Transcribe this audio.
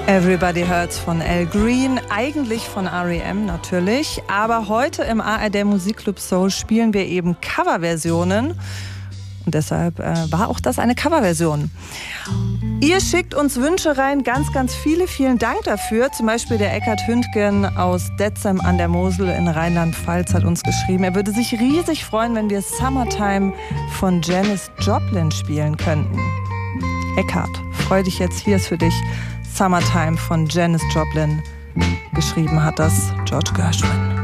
Everybody Hurts von Al Green, eigentlich von R.E.M. natürlich, aber heute im ARD Musikclub Soul spielen wir eben Coverversionen und deshalb war auch das eine Coverversion. Ihr schickt uns Wünsche rein, ganz, ganz viele, vielen Dank dafür. Zum Beispiel der Eckhard Hündgen aus Detzem an der Mosel in Rheinland-Pfalz hat uns geschrieben, er würde sich riesig freuen, wenn wir Summertime von Janis Joplin spielen könnten. Eckhard, freu dich jetzt, hier ist für dich Summertime von Janis Joplin. Geschrieben hat das George Gershwin.